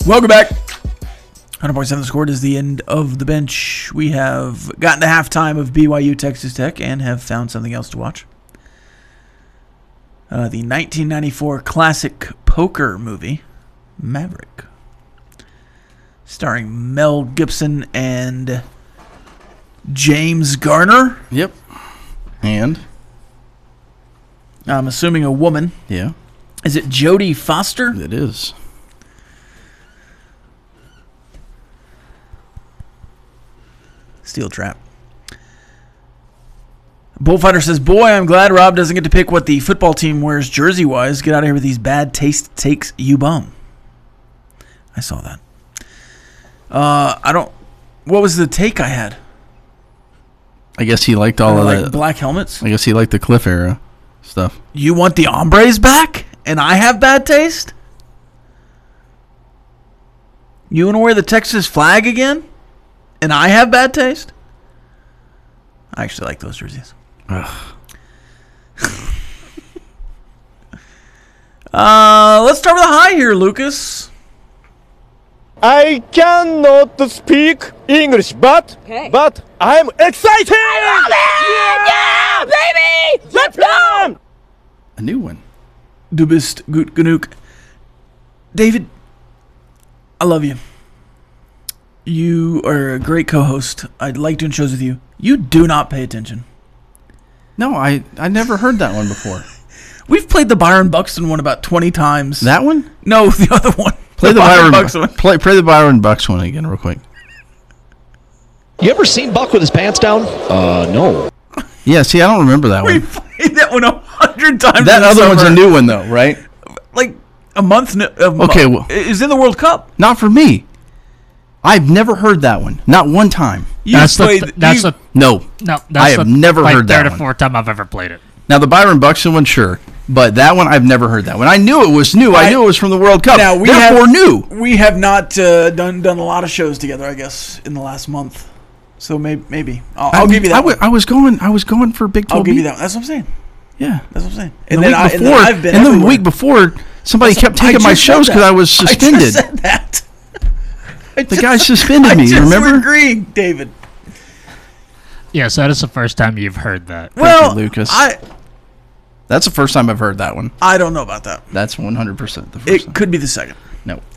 Welcome back. 100.7 The Score is the end of the bench. We have gotten to halftime of BYU Texas Tech and have found something else to watch. The 1994 classic poker movie, Maverick, starring Mel Gibson and James Garner. Yep. And? I'm assuming a woman. Yeah. Is it Jodie Foster? It is. Steel trap. Bullfighter says, boy, I'm glad Rob doesn't get to pick what the football team wears jersey-wise. Get out of here with these bad taste takes, you bum. I saw that. What was the take I had? I guess he liked all of that. Black helmets? I guess he liked the Cliff era stuff. You want the hombres back? And I have bad taste? You want to wear the Texas flag again? And I have bad taste? I actually like those jerseys. Let's start with a high here, Lucas. I cannot speak English, but I'm excited! I love it! Yeah, baby! Let's go! A new one. Du bist gut genug. David, I love you. You are a great co-host. I'd like doing shows with you. You do not pay attention. No, I never heard that one before. We've played the Byron Buxton one about 20 times. That one? No, the other one. Play the Byron Buxton one. Play the Byron Bucks one again real quick. You ever seen Buck with his pants down? No. Yeah, see, I don't remember that We one. played that one 100 times. That other one's a new one, though, right? Like a month. Okay, well, is in the World Cup. not for me. I've never heard that one. Not one time. No. I That's have the, never like heard that third or one. fourth time I've ever played it. Now, the Byron Buxton one, sure. But that one, I've never heard that one. I knew it was new. I knew it was from the World Cup. Now, Therefore, new. We have not done a lot of shows together, I guess, in the last month. So maybe I'll give you that. I was going for Big 12. I'll give you that one. That's what I'm saying. Yeah, that's what I'm saying. And then the week before, somebody kept taking my shows because I was suspended. I just said that. The guy suspended me. Remember? Agreeing, David. Yes, that is the first time you've heard that. Well, Thank you, Lucas. That's the first time I've heard that one. I don't know about that. That's 100% the first time. It could be the second. No.